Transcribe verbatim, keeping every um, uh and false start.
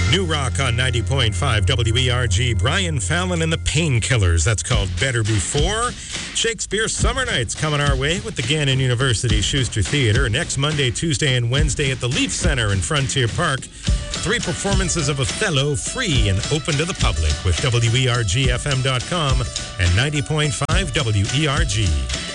New Rock on ninety point five W E R G. Brian Fallon and the Painkillers. That's called Better Before. Shakespeare Summer Nights coming our way with the Gannon University Schuster Theater next Monday, Tuesday, and Wednesday at the Leaf Center in Frontier Park. Three performances of Othello free and open to the public with W E R G F M dot com and ninety point five W E R G.